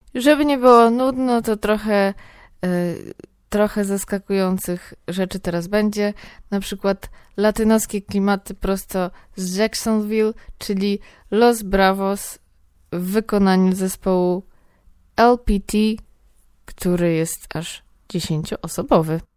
Żeby nie było nudno, to trochę zaskakujących rzeczy teraz będzie. Na przykład latynoskie klimaty prosto z Jacksonville, czyli Los Bravos w wykonaniu zespołu LPT, który jest aż 10-osobowy.